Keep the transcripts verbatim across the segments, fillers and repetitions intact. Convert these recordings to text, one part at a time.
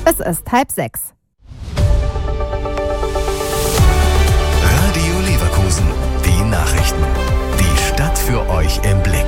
Es ist halb sechs. Radio Leverkusen, die Nachrichten. Die Stadt für euch im Blick.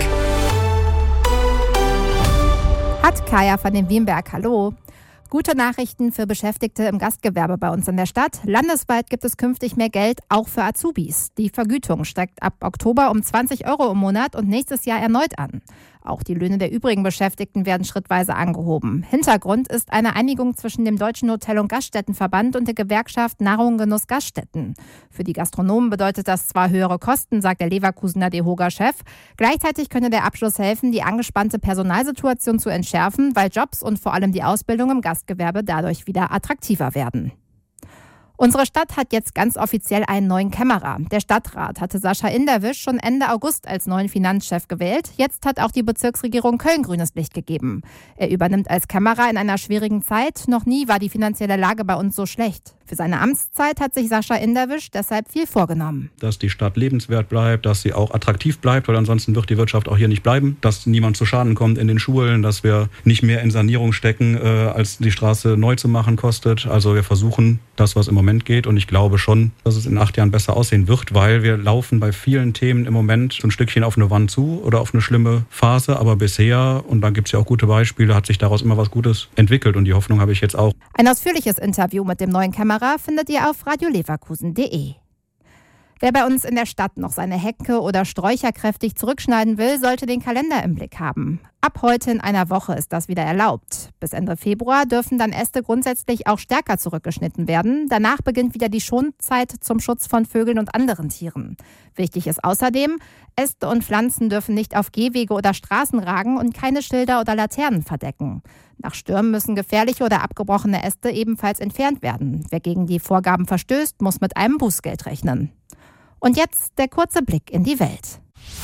Hat Kaya von den Wienberg, hallo. Gute Nachrichten für Beschäftigte im Gastgewerbe bei uns in der Stadt. Landesweit gibt es künftig mehr Geld, auch für Azubis. Die Vergütung steigt ab Oktober um zwanzig Euro im Monat und nächstes Jahr erneut an. Auch die Löhne der übrigen Beschäftigten werden schrittweise angehoben. Hintergrund ist eine Einigung zwischen dem Deutschen Hotel- und Gaststättenverband und der Gewerkschaft Nahrung Genuss Gaststätten. Für die Gastronomen bedeutet das zwar höhere Kosten, sagt der Leverkusener DEHOGA-Chef. Gleichzeitig könne der Abschluss helfen, die angespannte Personalsituation zu entschärfen, weil Jobs und vor allem die Ausbildung im Gastgewerbe dadurch wieder attraktiver werden. Unsere Stadt hat jetzt ganz offiziell einen neuen Kämmerer. Der Stadtrat hatte Sascha Inderwisch schon Ende August als neuen Finanzchef gewählt. Jetzt hat auch die Bezirksregierung Köln grünes Licht gegeben. Er übernimmt als Kämmerer in einer schwierigen Zeit. Noch nie war die finanzielle Lage bei uns so schlecht. Für seine Amtszeit hat sich Sascha Inderwisch deshalb viel vorgenommen. Dass die Stadt lebenswert bleibt, dass sie auch attraktiv bleibt, weil ansonsten wird die Wirtschaft auch hier nicht bleiben. Dass niemand zu Schaden kommt in den Schulen, dass wir nicht mehr in Sanierung stecken, äh, als die Straße neu zu machen kostet. Also wir versuchen das, was im Moment geht. Und ich glaube schon, dass es in acht Jahren besser aussehen wird, weil wir laufen bei vielen Themen im Moment so ein Stückchen auf eine Wand zu oder auf eine schlimme Phase. Aber bisher, und da gibt es ja auch gute Beispiele, hat sich daraus immer was Gutes entwickelt. Und die Hoffnung habe ich jetzt auch. Ein ausführliches Interview mit dem neuen Kämmerer findet ihr auf radio leverkusen punkt de. Wer bei uns in der Stadt noch seine Hecke oder Sträucher kräftig zurückschneiden will, sollte den Kalender im Blick haben. Ab heute in einer Woche ist das wieder erlaubt. Bis Ende Februar dürfen dann Äste grundsätzlich auch stärker zurückgeschnitten werden. Danach beginnt wieder die Schonzeit zum Schutz von Vögeln und anderen Tieren. Wichtig ist außerdem, Äste und Pflanzen dürfen nicht auf Gehwege oder Straßen ragen und keine Schilder oder Laternen verdecken. Nach Stürmen müssen gefährliche oder abgebrochene Äste ebenfalls entfernt werden. Wer gegen die Vorgaben verstößt, muss mit einem Bußgeld rechnen. Und jetzt der kurze Blick in die Welt.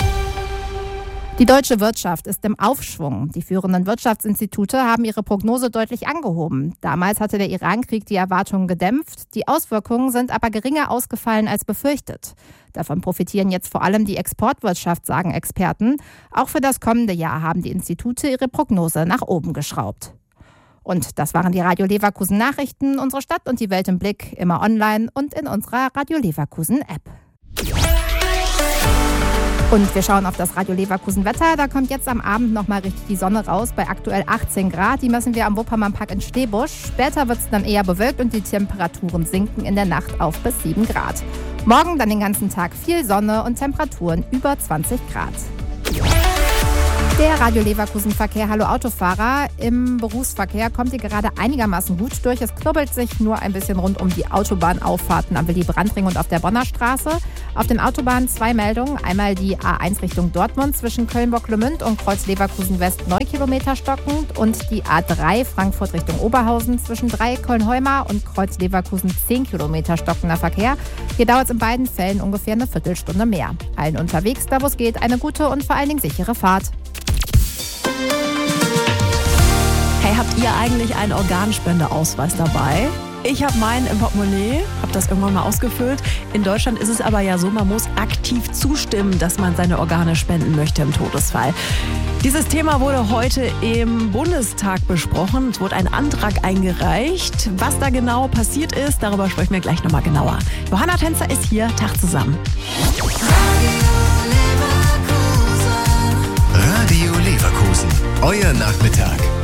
Die deutsche Wirtschaft ist im Aufschwung. Die führenden Wirtschaftsinstitute haben ihre Prognose deutlich angehoben. Damals hatte der Iran-Krieg die Erwartungen gedämpft. Die Auswirkungen sind aber geringer ausgefallen als befürchtet. Davon profitieren jetzt vor allem die Exportwirtschaft, sagen Experten. Auch für das kommende Jahr haben die Institute ihre Prognose nach oben geschraubt. Und das waren die Radio Leverkusen Nachrichten. Unsere Stadt und die Welt im Blick, immer online und in unserer Radio Leverkusen App. Und wir schauen auf das Radio Leverkusen Wetter. Da kommt jetzt am Abend nochmal richtig die Sonne raus bei aktuell achtzehn Grad. Die messen wir am Wuppermannpark in Stebusch. Später wird es dann eher bewölkt und die Temperaturen sinken in der Nacht auf bis sieben Grad. Morgen dann den ganzen Tag viel Sonne und Temperaturen über zwanzig Grad. Der Radio Leverkusen Verkehr, hallo Autofahrer. Im Berufsverkehr kommt ihr gerade einigermaßen gut durch. Es knubbelt sich nur ein bisschen rund um die Autobahnauffahrten am Willy-Brandt-Ring und auf der Bonner Straße. Auf den Autobahnen zwei Meldungen. Einmal die A eins Richtung Dortmund zwischen Köln-Bocklemünd und Kreuz Leverkusen West neun Kilometer stockend und die A drei Frankfurt Richtung Oberhausen zwischen Dreieck-Köln-Heumar und Kreuz Leverkusen zehn Kilometer stockender Verkehr. Hier dauert es in beiden Fällen ungefähr eine Viertelstunde mehr. Allen unterwegs, da wo es geht, eine gute und vor allen Dingen sichere Fahrt. Hey, habt ihr eigentlich einen Organspendeausweis dabei? Ich habe meinen im Portemonnaie, habe das irgendwann mal ausgefüllt. In Deutschland ist es aber ja so, man muss aktiv zustimmen, dass man seine Organe spenden möchte im Todesfall. Dieses Thema wurde heute im Bundestag besprochen. Es wurde ein Antrag eingereicht. Was da genau passiert ist, darüber sprechen wir gleich nochmal genauer. Johanna Tänzer ist hier. Tag zusammen. Radio Leverkusen, euer Nachmittag.